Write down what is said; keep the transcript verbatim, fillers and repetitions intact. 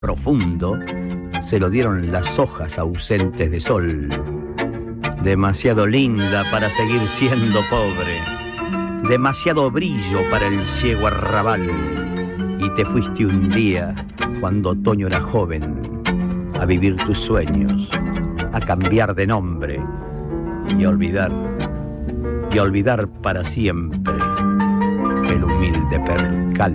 profundo se lo dieron las hojas ausentes de sol. Demasiado linda para seguir siendo pobre, demasiado brillo para el ciego arrabal. Y te fuiste un día, cuando otoño era joven, a vivir tus sueños, a cambiar de nombre y a olvidar, y a olvidar para siempre el humilde percal.